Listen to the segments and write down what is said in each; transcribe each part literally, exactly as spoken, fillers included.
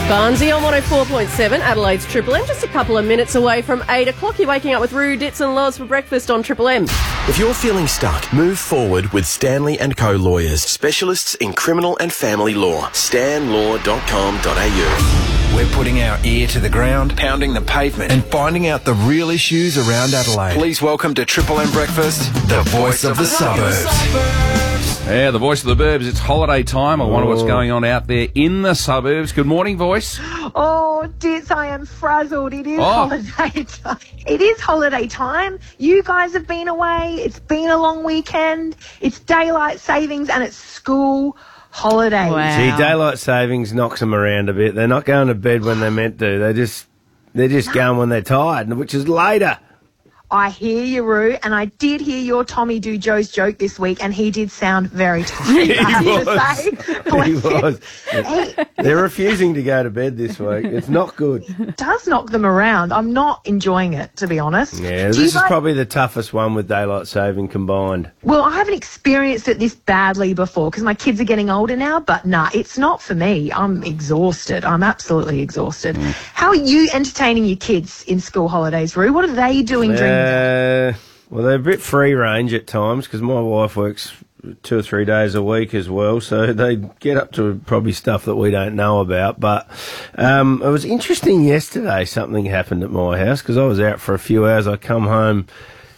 Barnsey on one oh four point seven, Adelaide's Triple M, just a couple of minutes away from eight o'clock. You're waking up with Roo, Ditz and Loz for breakfast on Triple M. If you're feeling stuck, move forward with Stanley and Co Lawyers, specialists in criminal and family law. stan law dot com dot a u. We're putting our ear to the ground, pounding the pavement, and finding out the real issues around Adelaide. Please welcome to Triple M Breakfast, the voice of the suburbs. Yeah, the voice of the burbs. It's holiday time. I wonder what's going on out there in the suburbs. Good morning, voice. Oh, Ditz, I am frazzled. It is Oh. holiday time. It is holiday time. You guys have been away. It's been a long weekend. It's daylight savings and it's school holidays. Wow. Gee, daylight savings knocks them around a bit. They're not going to bed when they're meant to. They just they're just going when they're tired, which is later. I hear you, Roo, and I did hear your Tommy do Joe's joke this week, and he did sound very tired, I have was. to say. He Bless him. was. Hey, They're refusing to go to bed this week. It's not good. it does knock them around. I'm not enjoying it, to be honest. Yeah, Do this you is guys- probably the toughest one with daylight saving combined. Well, I haven't experienced it this badly before because my kids are getting older now, but nah, it's not for me. I'm exhausted. I'm absolutely exhausted. How are you entertaining your kids in school holidays, Roo? What are they doing during the day? Uh, well, they're a bit free range at times because my wife works two or three days a week as well, so they get up to probably stuff that we don't know about. But um, it was interesting yesterday. Something happened at my house because I was out for a few hours. I come home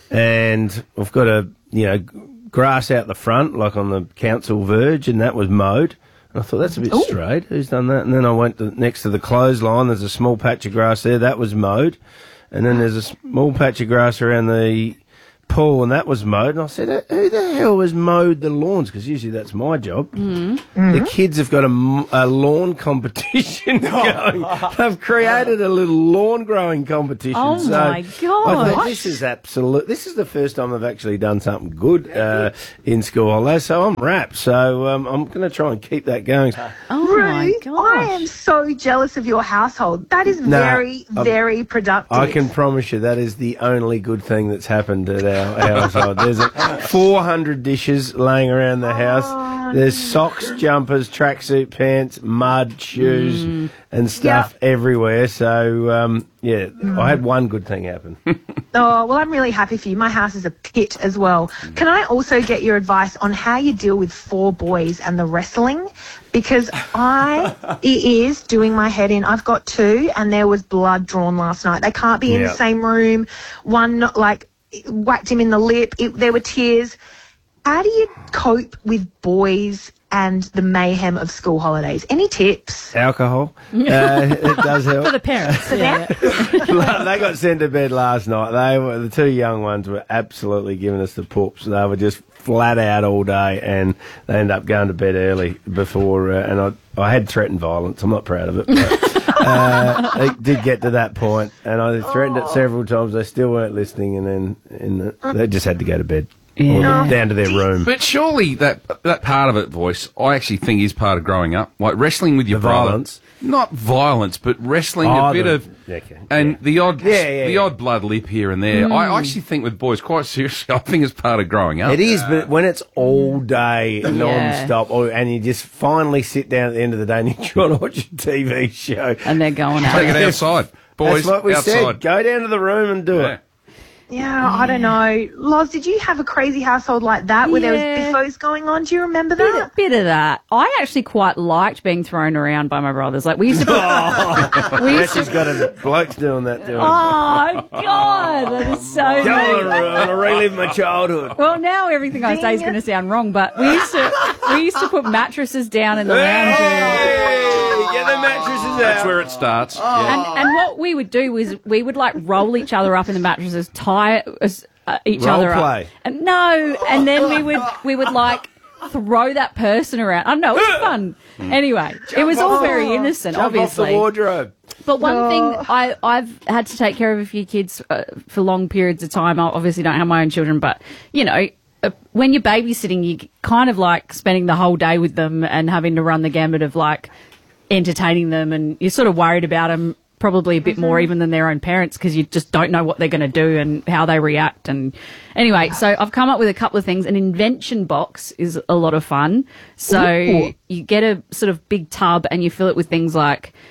and I've got a you know grass out the front, like on the council verge, and that was mowed. And I thought that's a bit Ooh. straight. Who's done that? And then I went to, next to the clothesline. There's a small patch of grass there that was mowed. And then there's a small patch of grass around the pool, and that was mowed. And I said, who the hell has mowed the lawns? Because usually that's my job. Mm-hmm. The kids have got a, m- a lawn competition going. They've created a little lawn growing competition. Oh, so my I God. thought, this is absolute. This is the first time I've actually done something good uh, in school holidays, so I'm wrapped. So um, I'm going to try and keep that going. Oh, my Roo, gosh. I am so jealous of your household. That is No, very, I'm- very productive. I can promise you that is the only good thing that's happened at our household. There's a, four hundred dishes laying around the house. There's socks, jumpers, tracksuit pants, mud, shoes, and stuff everywhere. So, um, yeah, I had one good thing happen. Oh, well, I'm really happy for you. My house is a pit as well. Can I also get your advice on how you deal with four boys and the wrestling? Because I, it is doing my head in. I've got two, and there was blood drawn last night. They can't be in Yeah. the same room. One, like, whacked him in the lip. It, there were tears. How do you cope with boys and the mayhem of school holidays? Any tips? Alcohol, uh, it does help. For the parents. yeah. They got sent to bed last night. They were the two young ones were absolutely giving us the poops. They were just flat out all day, and they ended up going to bed early before. Uh, and I, I had threatened violence. I'm not proud of it, but uh, it did get to that point, and I threatened it several times. They still weren't listening, and then and the, they just had to go to bed. Or down to their room. But surely that that part of it, voice, I actually think is part of growing up. Like wrestling with your The brother. violence? Not violence, but wrestling Oh, a bit the- of... okay, And yeah. the odd Yeah, yeah, the yeah. odd blood lip here and there. I actually think with boys, quite seriously, I think it's part of growing up. It is, but when it's all day, non-stop, or, and you just finally sit down at the end of the day and you try to watch a T V show. And they're going out. Take it outside. Boys, That's what we outside. said. Go down to the room and do Yeah. it. Yeah, I don't know. Loz, did you have a crazy household like that where Yeah. there was biffos going on? Do you remember Bit, that? bit of that. I actually quite liked being thrown around by my brothers. Like we used to put, we Yeah, used to, she's got a bloke's doing that to her. oh God, that is so Go on, mean. Ru, I want to relive my childhood. Well, now everything I say is going to sound wrong, but we used to we used to put mattresses down in the lounge area. Hey, get the mattresses out. That's where it starts. Yeah. And, and what we would do was we would like roll each other up in the mattresses, tie us, uh, each Role other play. up. And no, and then we would we would like throw that person around. I don't know, it was fun. Anyway, it was all very innocent, Jump obviously. off the wardrobe. But one thing I, I've had to take care of a few kids uh, for long periods of time. I obviously don't have my own children, but, you know, uh, when you're babysitting, you kind of like spending the whole day with them and having to run the gamut of like entertaining them, and you're sort of worried about them probably a bit more even than their own parents because you just don't know what they're going to do and how they react. And anyway, so I've come up with a couple of things. An invention box is a lot of fun. So Ooh. you get a sort of big tub and you fill it with things like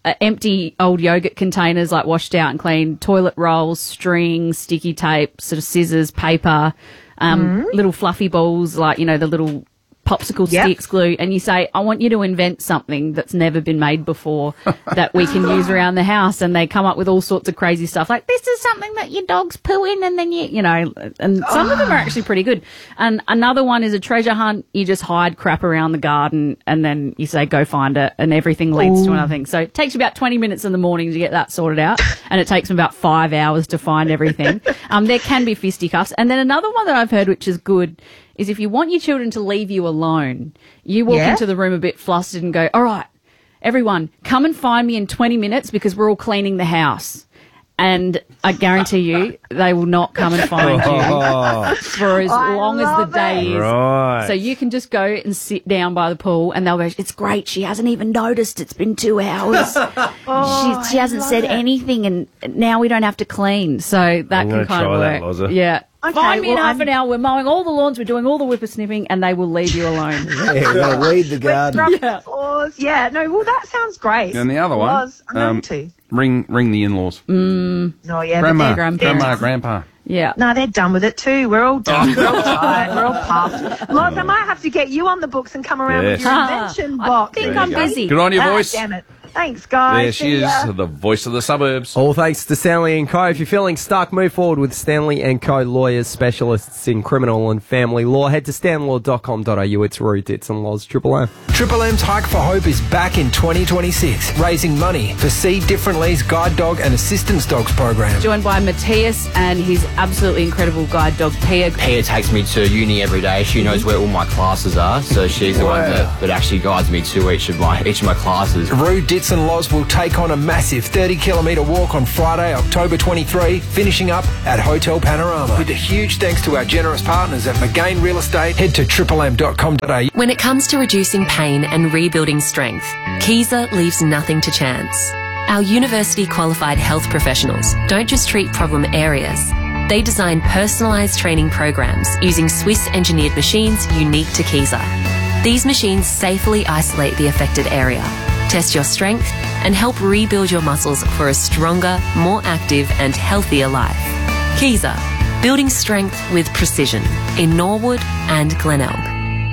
uh, empty old yogurt containers, like washed out and clean, toilet rolls, string, sticky tape, sort of scissors, paper, um, mm. little fluffy balls, like, you know, the little popsicle yep. sticks, glue, and you say, I want you to invent something that's never been made before that we can use around the house. And they come up with all sorts of crazy stuff, like, this is something that your dogs poo in, and then you, you know, and some oh. of them are actually pretty good. And another one is a treasure hunt. You just hide crap around the garden, and then you say, go find it, and everything leads Ooh. to another thing. So it takes you about twenty minutes in the morning to get that sorted out, and it takes them about five hours to find everything. Um, there can be fisticuffs. And then another one that I've heard, which is good, is if you want your children to leave you alone, you walk yeah. into the room a bit flustered and go, all right, everyone, come and find me in twenty minutes because we're all cleaning the house. And I guarantee you they will not come and find you for as I long as the day it. is. Right. So you can just go and sit down by the pool and they'll go, it's great, she hasn't even noticed, it's been two hours. oh, she, she hasn't said it. anything, and now we don't have to clean. So that I'm can kind of work. work. That, yeah. Okay, Find me well, in half I'm... an hour. We're mowing all the lawns. We're doing all the whippersnipping, and they will leave you alone. yeah, we're going to weed the garden. Yeah. yeah, no, well, that sounds great. And the other one, was, um, to. ring ring the in-laws. Mm. Oh, yeah, grandma, but grandpa. grandma, grandpa. Yeah. No, they're done with it too. We're all done. We're all tired. We're all puffed. Loz, I might have to get you on the books and come around yes. with your invention ah, box. I think there I'm you go. busy. Good on you, ah, voice. Damn it. Thanks, guys. There she See is, ya. the voice of the suburbs. All thanks to Stanley and Co. If you're feeling stuck, move forward with Stanley and Co. Lawyers, specialists in criminal and family law. Head to stanlaw dot com dot a u. It's Roo, Dits and Loz, Triple M. Triple M's Hike for Hope is back in twenty twenty-six, raising money for See Differently's Guide Dog and Assistance Dogs program. Joined by Matthias and his absolutely incredible guide dog, Pia. Pia takes me to uni every day. She knows where all my classes are, so she's the wow. one that, that actually guides me to each of my each of my classes. Roo, Dits and Loz will take on a massive thirty kilometre walk on Friday, October twenty-third, finishing up at Hotel Panorama. With a huge thanks to our generous partners at McGain Real Estate, head to triple m dot com dot a u. When it comes to reducing pain and rebuilding strength, Kaiser leaves nothing to chance. Our university-qualified health professionals don't just treat problem areas. They design personalised training programs using Swiss-engineered machines unique to Kaiser. These machines safely isolate the affected area, test your strength, and help rebuild your muscles for a stronger, more active and healthier life. Kaiser, building strength with precision in Norwood and Glenelg.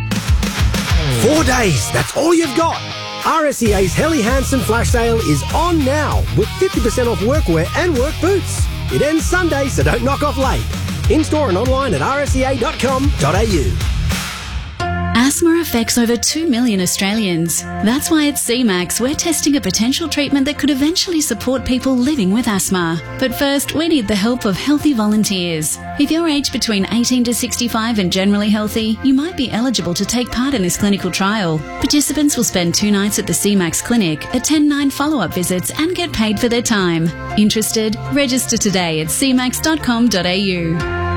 Four days, that's all you've got. R S E A's Helly Hansen Flash Sale is on now with fifty percent off workwear and work boots. It ends Sunday, so don't knock off late. In-store and online at r s e a dot com dot a u. Asthma affects over two million Australians. That's why at C MAX we're testing a potential treatment that could eventually support people living with asthma. But first, we need the help of healthy volunteers. If you're aged between eighteen to sixty-five and generally healthy, you might be eligible to take part in this clinical trial. Participants will spend two nights at the C MAX clinic, attend nine follow-up visits and get paid for their time. Interested? Register today at c max dot com dot a u.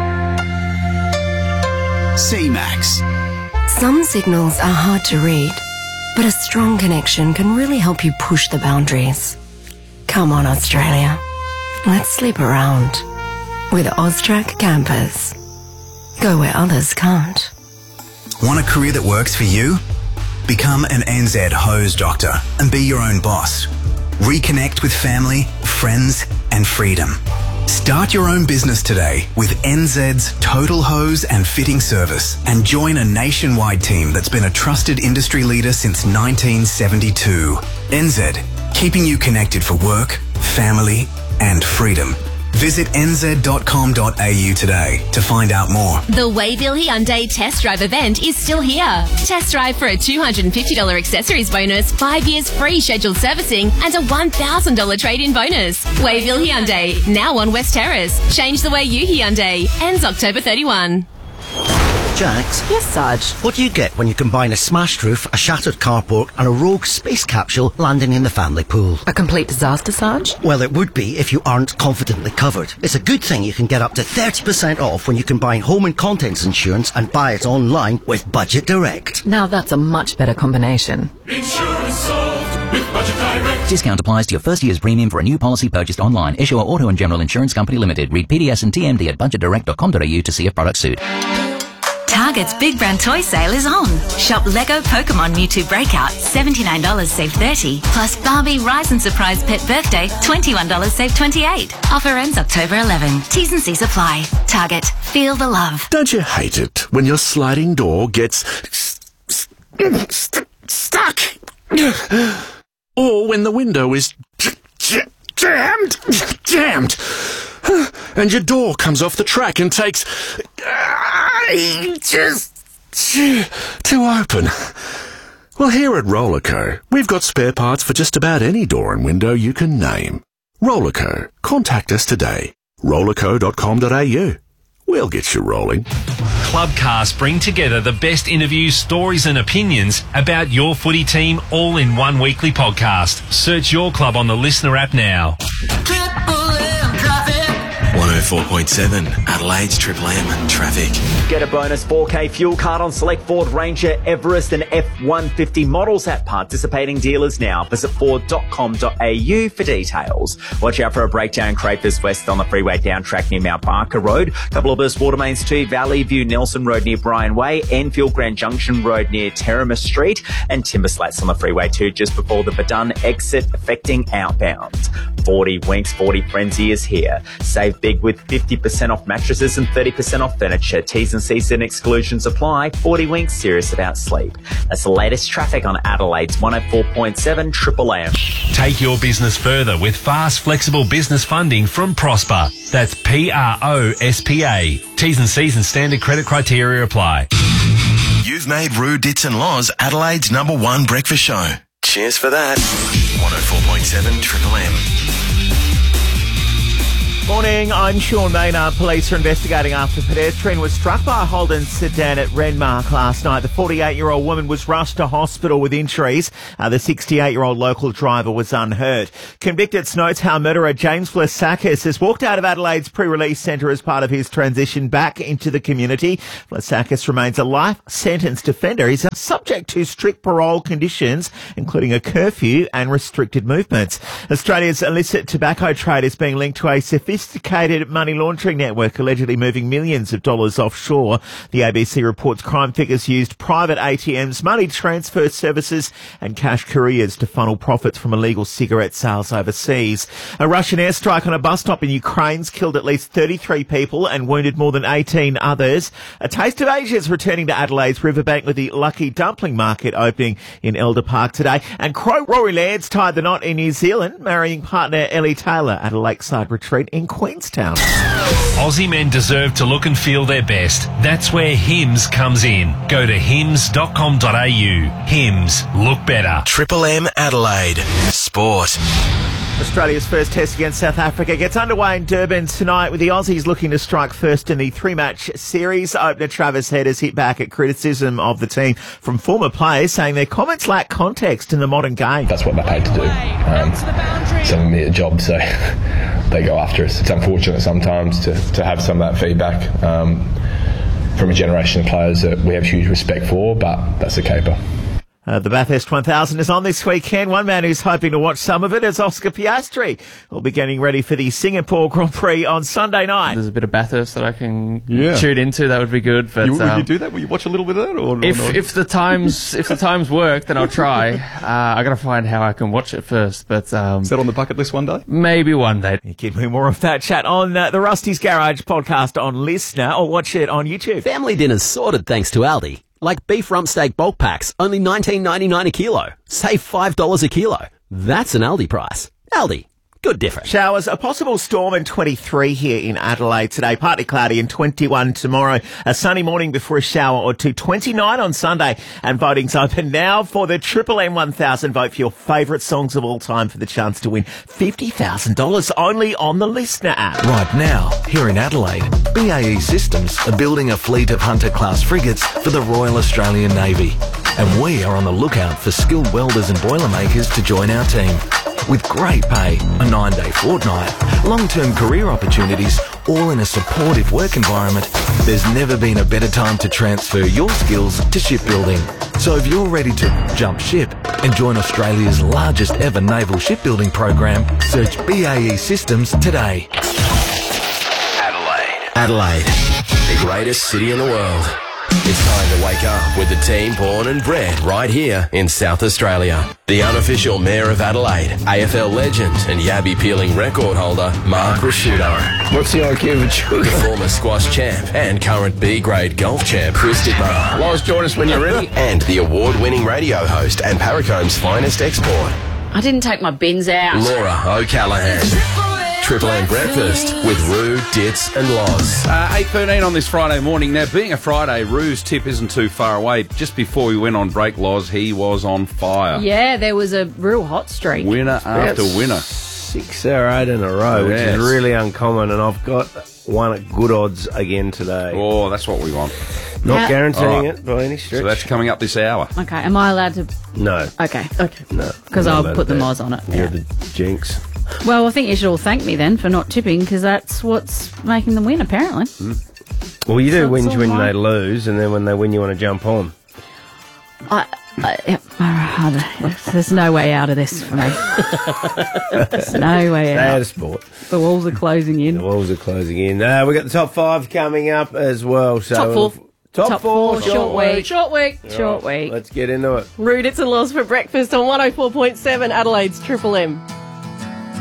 C MAX. Some signals are hard to read, but a strong connection can really help you push the boundaries. Come on, Australia. Let's sleep around with Austrac campers. Go where others can't. Want a career that works for you? Become an N Z hose doctor and be your own boss. Reconnect with family, friends, and freedom. Start your own business today with N Z's Total Hose and Fitting Service and join a nationwide team that's been a trusted industry leader since nineteen seventy-two. N Z, keeping you connected for work, family, and freedom. Visit n z dot com dot a u today to find out more. The Wayville Hyundai Test Drive event is still here. Test drive for a two hundred fifty dollars accessories bonus, five years free scheduled servicing, and a one thousand dollars trade-in bonus. Wayville Hyundai, now on West Terrace. Change the way you Hyundai. Ends October thirty-first. Jax? Yes, Sarge? What do you get when you combine a smashed roof, a shattered carport and a rogue space capsule landing in the family pool? A complete disaster, Sarge? Well, it would be if you aren't confidently covered. It's a good thing you can get up to thirty percent off when you combine home and contents insurance and buy it online with Budget Direct. Now that's a much better combination. Insurance solved with Budget Direct. Discount applies to your first year's premium for a new policy purchased online. Issuer Auto and General Insurance Company Limited. Read P D S and T M D at budget direct dot com dot a u to see if products suit. Target's Big Brand Toy Sale is on. Shop Lego Pokemon Mewtwo Breakout, seventy-nine dollars save thirty dollars. Plus Barbie Rise and Surprise Pet Birthday, twenty-one dollars save twenty-eight dollars. Offer ends October eleventh. T's and C's apply. Target. Feel the love. Don't you hate it when your sliding door gets st- stuck? Or when the window is j- j- jammed? Jammed. And your door comes off the track and takes ages to open. Well, here at Rollerco, we've got spare parts for just about any door and window you can name. Rollerco. Contact us today. rollerco dot com dot a u. We'll get you rolling. Clubcast bring together the best interviews, stories and opinions about your footy team all in one weekly podcast. Search your club on the Listener app now. one oh four point seven Adelaide's Triple M traffic. Get a bonus four K fuel card on select Ford Ranger, Everest and F one fifty models at participating dealers now. Visit ford dot com dot a u for details. Watch out for a breakdown Crapers West on the freeway down track near Mount Barker Road. Couple of burst water mains too, Valley View Nelson Road near Bryan Way, Enfield Grand Junction Road near Terramus Street and timber slats on the freeway too just before the Verdun exit affecting outbound. forty Winks, forty Frenzy is here. Save big with fifty percent off mattresses and thirty percent off furniture. T's and C's and exclusions apply. forty Winks, serious about sleep. That's the latest traffic on Adelaide's one oh four point seven Triple M. Take your business further with fast, flexible business funding from Prosper. That's P R O S P A. T's and C's and standard credit criteria apply. You've made Roo Dits and Laws Adelaide's number one breakfast show. Cheers for that. one oh four point seven Triple M. Morning, I'm Sean Maynard. Police are investigating after a pedestrian was struck by a Holden sedan at Renmark last night. The forty-eight-year-old woman was rushed to hospital with injuries. Uh, the sixty-eight-year-old local driver was unhurt. Convicted Snowtown murderer James Vlasakis has walked out of Adelaide's pre-release centre as part of his transition back into the community. Vlasakis remains a life-sentenced offender. He's subject to strict parole conditions, including a curfew and restricted movements. Australia's illicit tobacco trade is being linked to a sophisticated sophisticated money laundering network allegedly moving millions of dollars offshore. The A B C reports crime figures used private A T Ms, money transfer services and cash couriers to funnel profits from illegal cigarette sales overseas. A Russian airstrike on a bus stop in Ukraine's killed at least thirty-three people and wounded more than eighteen others. A Taste of Asia is returning to Adelaide's Riverbank with the Lucky Dumpling Market opening in Elder Park today. And Crow Rory Laird's tied the knot in New Zealand, marrying partner Ellie Taylor at a lakeside retreat in Queenstown. Aussie men deserve to look and feel their best. That's where Hims comes in. Go to hims dot com dot a u. Hims. Look better. Triple M Adelaide. Sport. Australia's first test against South Africa gets underway in Durban tonight with the Aussies looking to strike first in the three-match series. Opener Travis Head has hit back at criticism of the team from former players, saying their comments lack context in the modern game. That's what they're paid to do. Um, some of them need a job, so they go after us. It's unfortunate sometimes to, to have some of that feedback um, from a generation of players that we have huge respect for, but that's a caper. Uh, the Bathurst one thousand is on this weekend. One man who's hoping to watch some of it is Oscar Piastri. We'll be getting ready for the Singapore Grand Prix on Sunday night. There's a bit of Bathurst that I can yeah. tune into. That would be good. But, you, would um, you do that? Will you watch a little bit of that? Or, if or not? if the times if the times work, then I'll try. Uh, I got to find how I can watch it first. But um, is that on the bucket list one day? Maybe one day. You can hear more of that chat on uh, the Rusty's Garage podcast on Listener, or watch it on YouTube. Family dinner's sorted thanks to Aldi. Like beef rump steak bulk packs, only nineteen ninety-nine a kilo. Save five dollars a kilo. That's an Aldi price. Aldi. Good difference. Showers, a possible storm and twenty-three here in Adelaide today. Partly cloudy and twenty-one tomorrow. A sunny morning before a shower or two. twenty-nine on Sunday. And voting's open now for the Triple M one thousand. Vote for your favourite songs of all time for the chance to win fifty thousand dollars only on the Listener app. Right now, here in Adelaide, B A E Systems are building a fleet of Hunter-class frigates for the Royal Australian Navy. And we are on the lookout for skilled welders and boilermakers to join our team. With great pay, a nine-day fortnight, long-term career opportunities, all in a supportive work environment, there's never been a better time to transfer your skills to shipbuilding. So if you're ready to jump ship and join Australia's largest ever naval shipbuilding program, search B A E Systems today. Adelaide. Adelaide, the greatest city in the world. It's time to wake up with the team born and bred right here in South Australia. The unofficial Mayor of Adelaide, A F L legend and Yabby peeling record holder, Mark Rasciuto. What's the I Q of a chooker? The former squash champ and current B-grade golf champ, Chris Dittmar. Loz, join us when you're ready. And the award-winning radio host and Paracomb's finest export, I didn't take my bins out. Laura O'Callaghan. Triple M Breakfast with Roo, Ditz and Loz. Uh, eight thirteen on this Friday morning. Now, being a Friday, Roo's tip isn't too far away. Just before we went on break, Loz, he was on fire. Yeah, there was a real hot streak. Winner after Yes. winner. Six or eight in a row, which Yes. is really uncommon, and I've got one at good odds again today. Oh, that's what we want. Not Yeah. guaranteeing All right. it by any stretch. So that's coming up this hour. Okay, am I allowed to? No. Okay, okay. No. Because Not I'll allowed put to the bet. Moz on it. You're Yeah. the jinx. Well, I think you should all thank me then for not tipping, because that's what's making them win, apparently. Well, you do So it's whinge all when right. they lose, and then when they win, you want to jump on. I, I, yeah, I- there's no way out of this for me. There's no way Stay out out. of sport. The walls are closing in. The walls are closing in. Uh, we've got the top five coming up as well. So Top four. Top, Top four. four, short week. Short week. All Short right, week. Let's get into it. Rude, it's and Loz for breakfast on one oh four point seven Adelaide's Triple M.